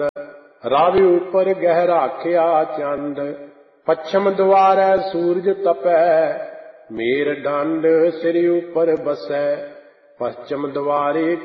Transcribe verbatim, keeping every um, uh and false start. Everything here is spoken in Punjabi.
ਬੰਦ। ਰਵ ਉਪਰ ਗਹਿ ਰਾਖਿਆ ਚੰਦ, ਪੱਛਮ ਦੁਆਰੈ ਸੂਰਜ ਤਪੈ। ਮੇਰ ਡੰਡ ਸਿਰ ਉਪਰ ਬਸੈ, ਪश्चिम ਦੁਆਰੇ